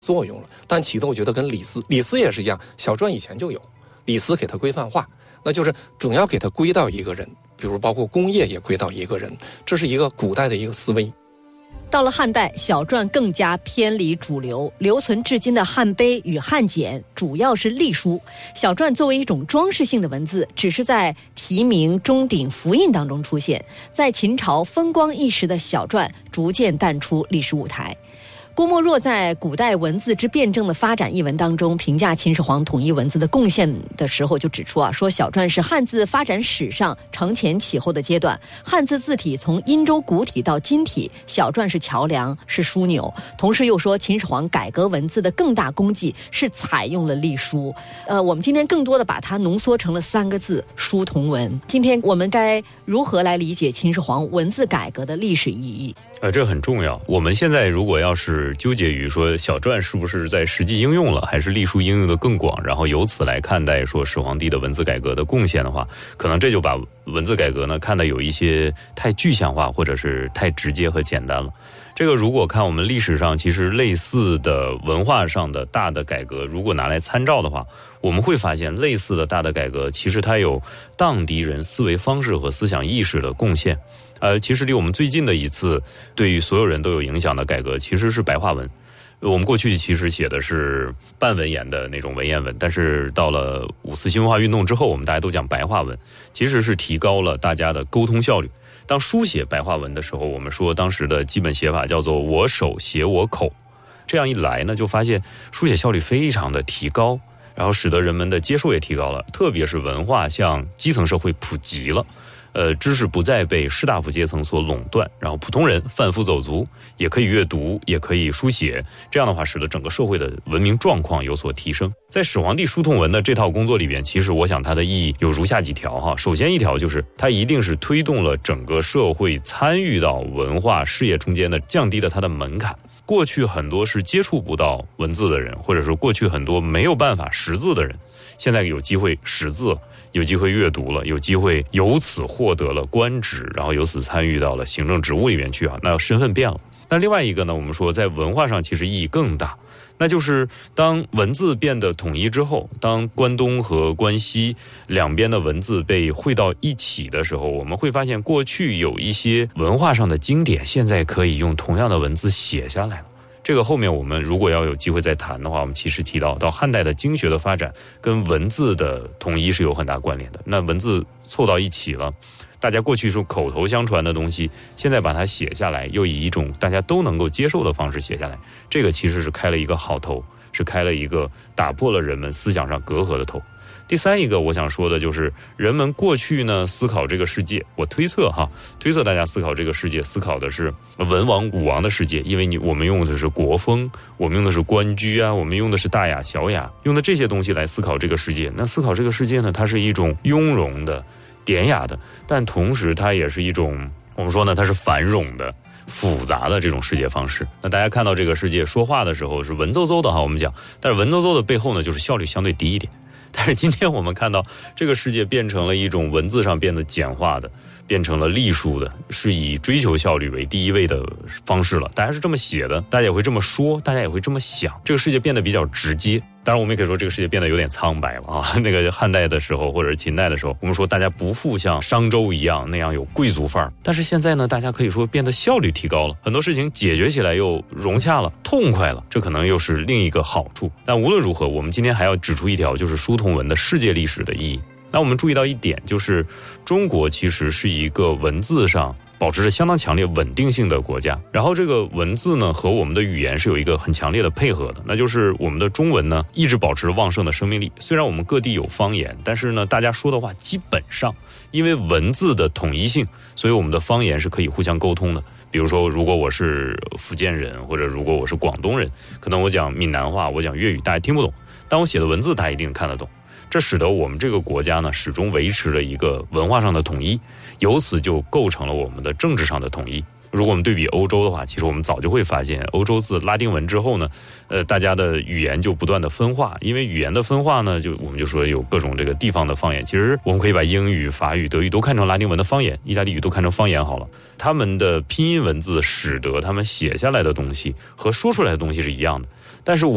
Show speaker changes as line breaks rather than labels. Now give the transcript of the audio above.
作用了。但启动我觉得跟李斯也是一样，小篆以前就有，李斯给它规范化，那就是总要给它归到一个人，比如包括工业也归到一个人，这是一个古代的一个思维。
到了汉代，小篆更加偏离主流，留存至今的汉碑与汉简主要是隶书。小篆作为一种装饰性的文字，只是在题名、钟鼎、符印当中出现。在秦朝风光一时的小篆逐渐淡出历史舞台。郭沫若在《古代文字之辩证的发展》一文当中评价秦始皇统一文字的贡献的时候，就指出说小篆是汉字发展史上承前启后的阶段。汉字字体从殷周古体到今体，小篆是桥梁，是枢纽。同时又说秦始皇改革文字的更大功绩是采用了隶书。我们今天更多的把它浓缩成了3个字：书同文。今天我们该如何来理解秦始皇文字改革的历史意义？
这很重要。我们现在如果要是纠结于说小篆是不是在实际应用了，还是隶书应用的更广，然后由此来看待说始皇帝的文字改革的贡献的话，可能这就把文字改革呢看得有一些太具象化，或者是太直接和简单了。这个如果看我们历史上其实类似的文化上的大的改革，如果拿来参照的话，我们会发现类似的大的改革其实它有荡涤人思维方式和思想意识的贡献。其实离我们最近的一次对于所有人都有影响的改革其实是白话文。我们过去其实写的是半文言的那种文言文，但是到了5四新文化运动之后，我们大家都讲白话文，其实是提高了大家的沟通效率。当书写白话文的时候，我们说当时的基本写法叫做我手写我口，这样一来呢，就发现书写效率非常的提高，然后使得人们的接受也提高了，特别是文化向基层社会普及了。知识不再被士大夫阶层所垄断，然后普通人贩夫走卒也可以阅读，也可以书写，这样的话使得整个社会的文明状况有所提升。在始皇帝书同文的这套工作里边，其实我想它的意义有如下几条哈。首先一条就是它一定是推动了整个社会参与到文化事业中间的，降低了它的门槛。过去很多是接触不到文字的人，或者说过去很多没有办法识字的人，现在有机会识字，有机会阅读了，有机会由此获得了官职，然后由此参与到了行政职务里面去啊，那身份变了。那另外一个呢，我们说在文化上其实意义更大，那就是当文字变得统一之后，当关东和关西两边的文字被汇到一起的时候，我们会发现过去有一些文化上的经典现在可以用同样的文字写下来了。这个后面我们如果要有机会再谈的话，我们其实提到汉代的经学的发展跟文字的统一是有很大关联的。那文字凑到一起了，大家过去说口头相传的东西，现在把它写下来，又以一种大家都能够接受的方式写下来，这个其实是开了一个好头，是开了一个打破了人们思想上隔阂的头。第三一个我想说的就是人们过去呢思考这个世界，我推测大家思考这个世界，思考的是文王武王的世界，因为我们用的是国风，我们用的是官居啊，我们用的是大雅小雅，用的这些东西来思考这个世界。那思考这个世界呢，它是一种雍容的典雅的，但同时它也是一种我们说呢它是繁冗的复杂的这种世界方式。那大家看到这个世界说话的时候是文绉绉的我们讲，但是文绉绉的背后呢就是效率相对低一点。但是今天我们看到这个世界变成了一种文字上变得简化的，变成了隶书的，是以追求效率为第一位的方式了。大家是这么写的，大家也会这么说，大家也会这么想，这个世界变得比较直接。当然我们也可以说这个世界变得有点苍白了啊。那个汉代的时候或者秦代的时候，我们说大家不复像商周一样那样有贵族范儿，但是现在呢，大家可以说变得效率提高了，很多事情解决起来又融洽了，痛快了，这可能又是另一个好处。但无论如何，我们今天还要指出一条，就是书同文的世界历史的意义。那我们注意到一点，就是中国其实是一个文字上保持着相当强烈稳定性的国家，然后这个文字呢和我们的语言是有一个很强烈的配合的，那就是我们的中文呢一直保持着旺盛的生命力。虽然我们各地有方言，但是呢大家说的话基本上因为文字的统一性，所以我们的方言是可以互相沟通的。比如说如果我是福建人，或者如果我是广东人，可能我讲闽南话，我讲粤语，大家听不懂，但我写的文字大家一定看得懂。这使得我们这个国家呢始终维持了一个文化上的统一，由此就构成了我们的政治上的统一。如果我们对比欧洲的话，其实我们早就会发现，欧洲自拉丁文之后呢，大家的语言就不断的分化。因为语言的分化呢，我们就说有各种这个地方的方言。其实我们可以把英语、法语、德语都看成拉丁文的方言，意大利语都看成方言好了。他们的拼音文字使得他们写下来的东西和说出来的东西是一样的，但是